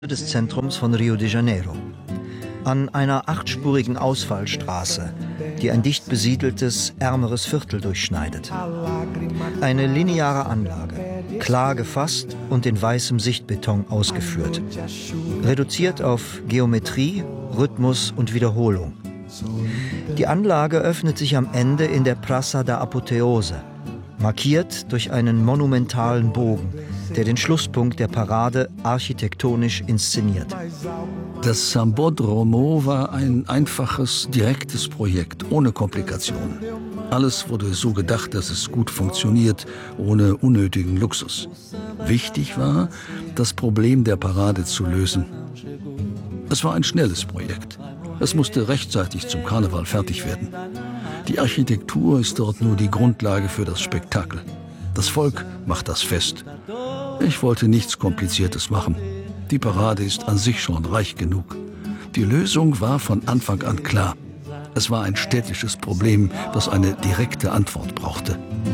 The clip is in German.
des Zentrums von Rio de Janeiro. An einer 8-spurigen Ausfallstraße, die ein dicht besiedeltes, ärmeres Viertel durchschneidet. Eine lineare Anlage, klar gefasst und in weißem Sichtbeton ausgeführt. Reduziert auf Geometrie, Rhythmus und Wiederholung. Die Anlage öffnet sich am Ende in der Praça da Apoteose, markiert durch einen monumentalen Bogen, der den Schlusspunkt der Parade architektonisch inszeniert. Das Sambódromo war ein einfaches, direktes Projekt, ohne Komplikationen. Alles wurde so gedacht, dass es gut funktioniert, ohne unnötigen Luxus. Wichtig war, das Problem der Parade zu lösen. Es war ein schnelles Projekt. Es musste rechtzeitig zum Karneval fertig werden. Die Architektur ist dort nur die Grundlage für das Spektakel. Das Volk macht das Fest. Ich wollte nichts Kompliziertes machen. Die Parade ist an sich schon reich genug. Die Lösung war von Anfang an klar. Es war ein städtisches Problem, das eine direkte Antwort brauchte.